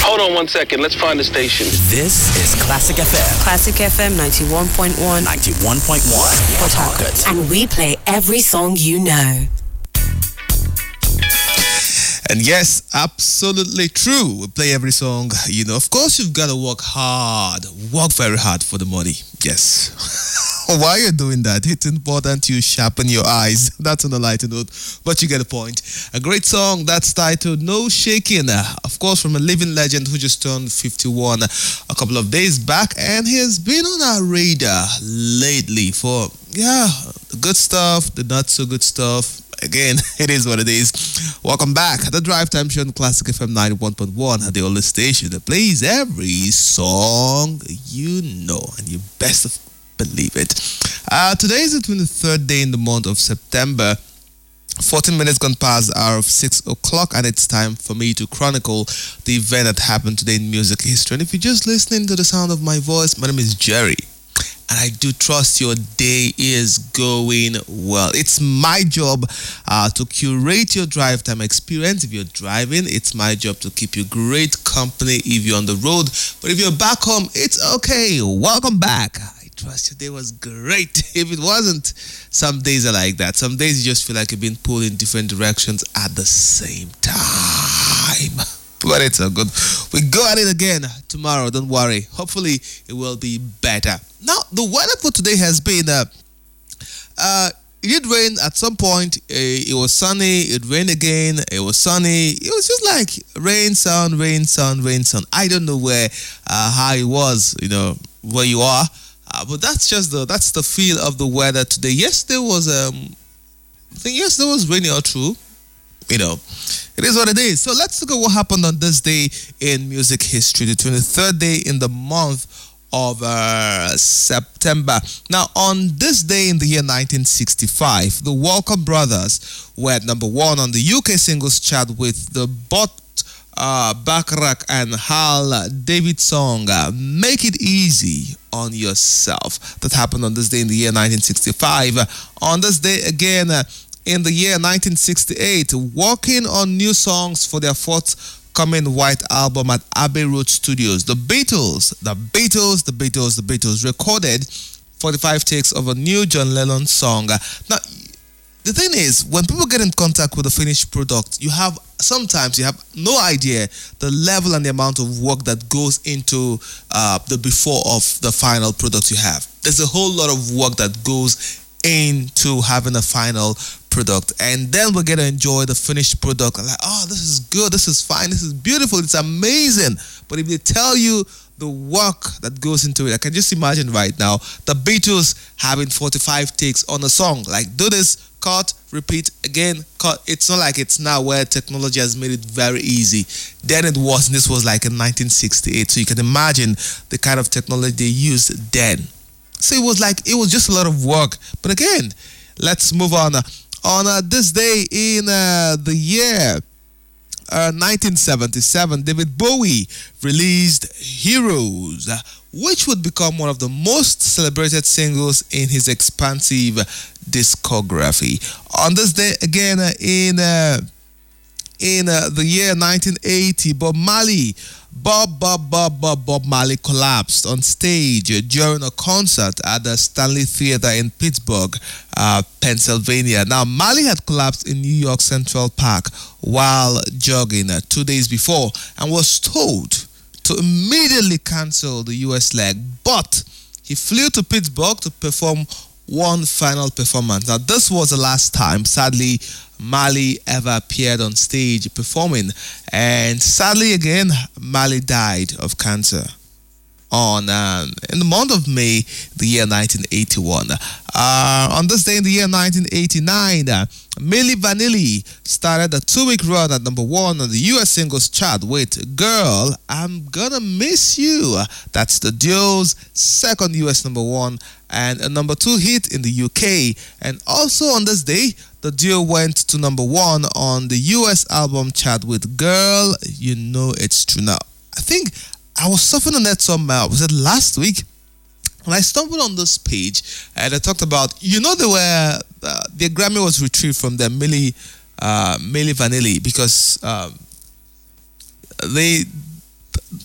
Hold on 1 second. Let's find the station. This is Classic FM. Classic FM 91.1. 91.1. Port Harcourt. And we play every song you know. And yes, absolutely true. We play every song, you know. Of course, you've got to work hard. Work very hard for the money. Yes. While you're doing that, it's important you sharpen your eyes. That's on a lighter note, but you get the point. A great song that's titled No Shaking. Of course, from a living legend who just turned 51 a couple of days back. And he has been on our radar lately for, the good stuff, the not so good stuff. Again, it is what it is. Welcome back. The Drive Time Show on Classic FM 91.1, the only station that plays every song you know, and you best believe it. Today is the 23rd day in the month of September. 14 minutes gone past the hour of 6 o'clock, and it's time for me to chronicle the event that happened today in music history. And if you're just listening to the sound of my voice, my name is Jerry. And I do trust your day is going well. It's my job to curate your drive time experience. If you're driving, it's my job to keep you great company if you're on the road. But if you're back home, it's okay. Welcome back. I trust your day was great. If it wasn't, some days are like that. Some days you just feel like you're being pulled in different directions at the same time. But it's all good. We go at it again tomorrow. Don't worry. Hopefully, it will be better. Now, the weather for today has been, it did rain at some point. It was sunny. It rained again. It was sunny. It was just like rain, sun, rain, sun, rain, sun. I don't know how it was, where you are. But that's just that's the feel of the weather today. Yes, there was, there was rain all through. It is what it is. So let's look at what happened on this day in music history, the 23rd day in the month of September. Now, on this day in the year 1965, the Walker Brothers were at number one on the UK singles chart with the Bacharach and Hal David song, Make It Easy on Yourself. That happened on this day in the year 1965. On this day again, in the year 1968, working on new songs for their forthcoming White Album at Abbey Road Studios, the Beatles recorded 45 takes of a new John Lennon song. Now, the thing is, when people get in contact with the finished product, sometimes you have no idea the level and the amount of work that goes into the before of the final product you have. There's a whole lot of work that goes into having a final product, and then we're going to enjoy the finished product and this is good, this is fine, this is beautiful, it's amazing. But if they tell you the work that goes into it, I can just imagine right now the Beatles having 45 takes on a song, do this, cut, repeat, again, cut. It's not like it's now where technology has made it very easy. Then it was, and this was like in 1968, so you can imagine the kind of technology they used then. So it was just a lot of work. But again, let's move on. On this day in the year 1977, David Bowie released Heroes, which would become one of the most celebrated singles in his expansive discography. On this day again in the year 1980, Bob Marley collapsed on stage during a concert at the Stanley Theater in Pittsburgh, Pennsylvania. Now, Marley had collapsed in New York Central Park while jogging 2 days before and was told to immediately cancel the US leg, but he flew to Pittsburgh to perform one final performance. Now, this was the last time, sadly, Marley ever appeared on stage performing, and sadly again, Marley died of cancer in the month of May, the year 1981. On this day in the year 1989, Milli Vanilli started a 2-week run at number one on the US singles chart with Girl, I'm Gonna Miss You. That's the duo's second US number one and a number 2 hit in the UK. And also on this day, the duo went to number one on the US album chart with Girl, You Know It's True. Now, I think I was surfing on that somewhere, was it last week? And I stumbled on this page and I talked about, they were, their Grammy was retrieved from their Milli Vanilli because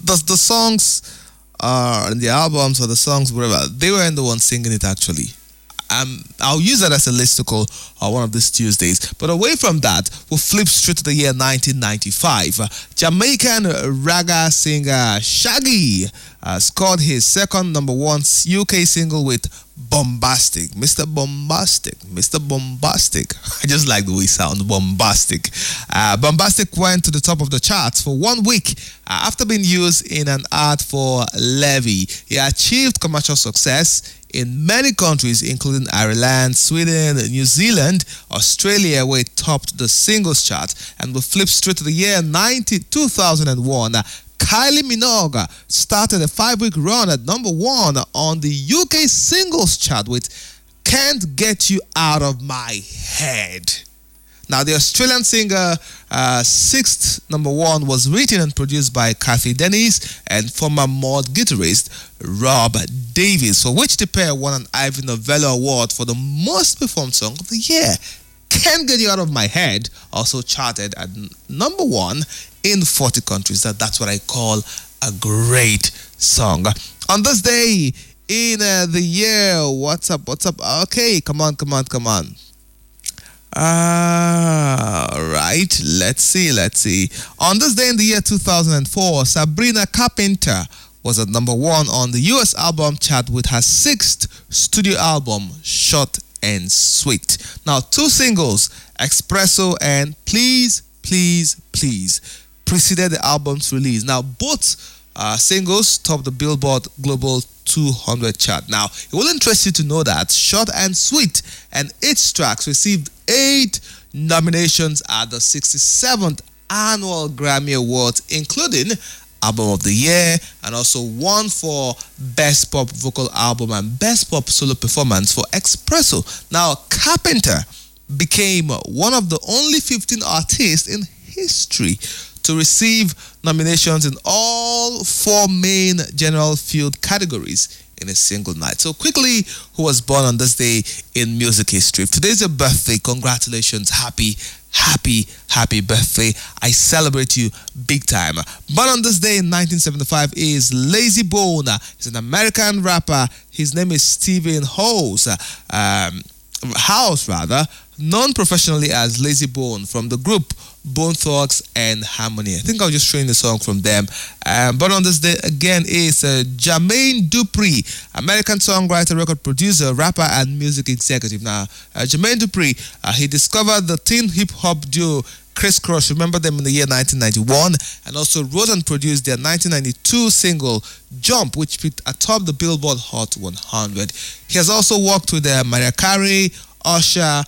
the songs and the albums or the songs, whatever, they weren't the ones singing it actually. I'll use that as a listicle one of these Tuesdays. But away from that, we'll flip straight to the year 1995. Jamaican ragga singer Shaggy scored his second number one UK single with Bombastic. Mr. Bombastic. Mr. Bombastic. I just like the way it sounds, Bombastic. Bombastic went to the top of the charts for 1 week after being used in an ad for Levy. He achieved commercial success in many countries, including Ireland, Sweden, New Zealand, Australia, where it topped the singles chart. And we flip straight to the year 2001. Kylie Minogue started a 5-week run at number one on the UK singles chart with Can't Get You Out of My Head. Now, the Australian singer sixth number one was written and produced by Kathy Dennis and former Mod guitarist Rob Davis, for which the pair won an Ivy Novello Award for the most performed song of the year. Can't Get You Out of My Head also charted at number one in 40 countries. That's what I call a great song. On this day in the year, what's up? Okay, come on. Right, let's see. On this day in the year 2004, Sabrina Carpenter was at number one on the US album chart with her sixth studio album, Short and Sweet. Now, two singles, Espresso and Please, Please, Please, preceded the album's release. Now, both singles topped the Billboard Global 200 chart. Now, it will interest you to know that Short and Sweet and its tracks received 8 nominations at the 67th Annual Grammy Awards, including Album of the Year, and also one for Best Pop Vocal Album and Best Pop Solo Performance for Espresso. Now, Carpenter became one of the only 15 artists in history to receive nominations in all 4 main general field categories in a single night. So quickly, who was born on this day in music history? If today's your birthday, congratulations, happy birthday. I celebrate you big time. Born on this day in 1975 is Lazy Bone. He's an American rapper. His name is Stephen House, known professionally as Lazy Bone from the group Bone Thugs and Harmony. I think I'll just show you the song from them. But on this day again is Jermaine Dupri, American songwriter, record producer, rapper, and music executive. Now, Jermaine Dupri, he discovered the teen hip-hop duo Criss Cross, remember them, in the year 1991, and also wrote and produced their 1992 single Jump, which peaked atop the Billboard Hot 100. He has also worked with Mariah Carey, Usher,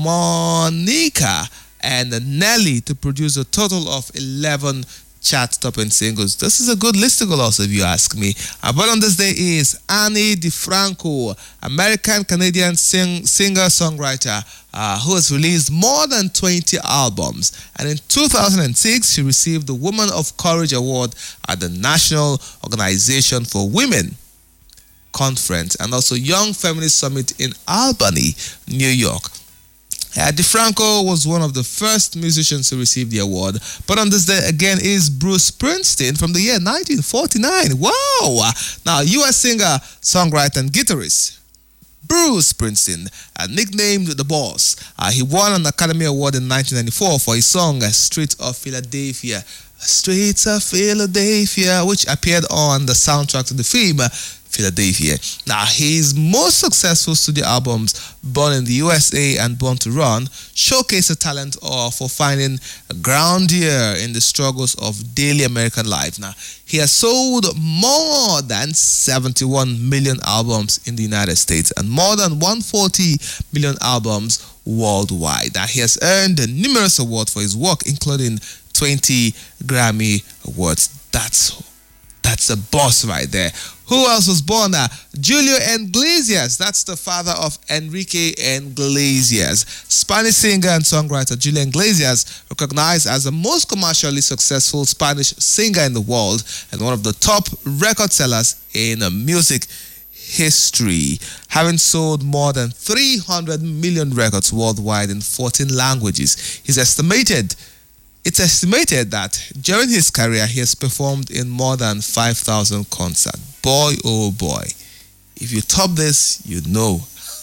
Monica, and Nelly to produce a total of 11 chart-topping singles. This is a good listicle also, if you ask me. But on this day is Annie DiFranco, American-Canadian singer-songwriter who has released more than 20 albums. And in 2006, she received the Woman of Courage Award at the National Organization for Women Conference and also Young Feminist Summit in Albany, New York. DiFranco was one of the first musicians to receive the award. But on this day again is Bruce Springsteen from the year 1949. Wow! Now, US singer, songwriter, and guitarist Bruce Springsteen, nicknamed The Boss. He won an Academy Award in 1994 for his song Streets of Philadelphia. Streets of Philadelphia, which appeared on the soundtrack to the film Philadelphia. Now, his most successful studio albums, Born in the USA and Born to Run, showcase a talent for finding grandeur in the struggles of daily American life. Now, he has sold more than 71 million albums in the United States and more than 140 million albums worldwide. Now, he has earned numerous awards for his work, including 20 Grammy Awards. That's a boss right there. Who else was born? Julio Iglesias. That's the father of Enrique Iglesias. Spanish singer and songwriter Julio Iglesias, recognized as the most commercially successful Spanish singer in the world and one of the top record sellers in music history, having sold more than 300 million records worldwide in 14 languages. He's estimated It's estimated that during his career, he has performed in more than 5,000 concerts. Boy, oh boy. If you top this, you know.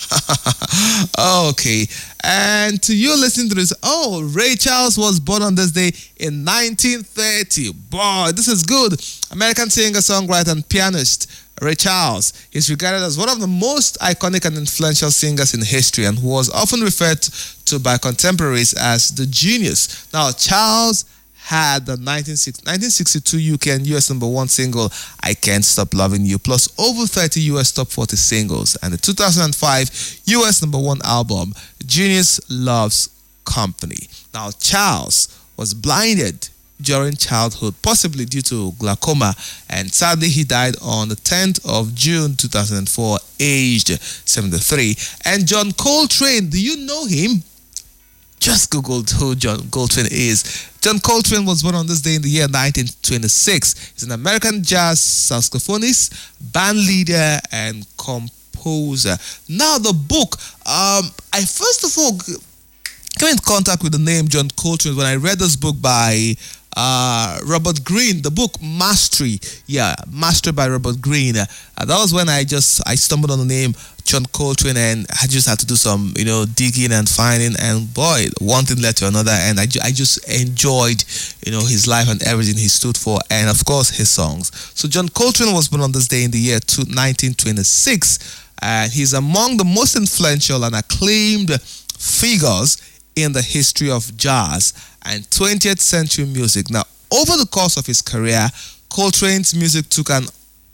Okay. And to you listening to this, Ray Charles was born on this day in 1930. Boy, this is good. American singer, songwriter, and pianist Ray Charles is regarded as one of the most iconic and influential singers in history, and who was often referred to by contemporaries as the genius. Now, Charles had the 1962 UK and US #1 single I Can't Stop Loving You, plus over 30 US top 40 singles, and the 2005 US #1 album Genius Loves Company. Now, Charles was blinded during childhood, possibly due to glaucoma, and sadly he died on the 10th of June 2004, aged 73. And John Coltrane, do you know him? Just googled who John Coltrane is. John Coltrane was born on this day in the year 1926. He's an American jazz saxophonist, band leader, and composer. Now, the book, I first of all came in contact with the name John Coltrane when I read this book by Robert Greene, the book Mastery. Mastery by Robert Greene. That was when I stumbled on the name John Coltrane, and I just had to do some, digging and finding, and boy, one thing led to another, and I just enjoyed, his life and everything he stood for, and of course his songs. So John Coltrane was born on this day in the year 1926, and he's among the most influential and acclaimed figures in the history of jazz and 20th century music. Now, over the course of his career, Coltrane's music took on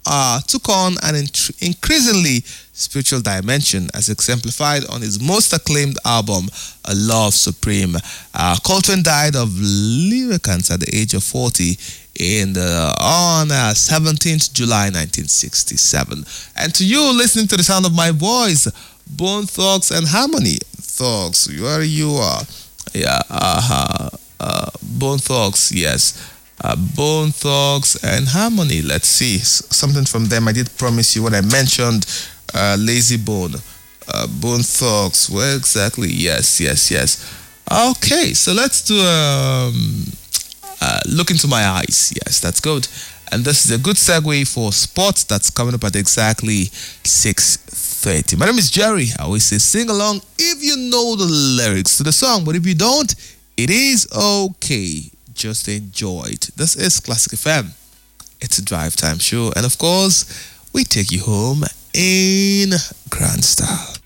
an increasingly spiritual dimension, as exemplified on his most acclaimed album, A Love Supreme. Coltrane died of liver cancer at the age of 40 on 17th July 1967. And to you listening to the sound of my voice, Bone Thugs and Harmony. Thugs, where you are. Bone Thugs, yes. Bone Thugs and Harmony. Let's see something from them. I did promise you when I mentioned Lazy Bone. Bone Thugs, where exactly? Yes. Okay, so let's do Look Into My Eyes. Yes, that's good. And this is a good segue for sports that's coming up at exactly 6:30. My name is Jerry. I always say sing along if you know the lyrics to the song, but if you don't, it is okay. Just enjoy it. This is Classic FM. It's a drive time show, and of course, we take you home in grand style.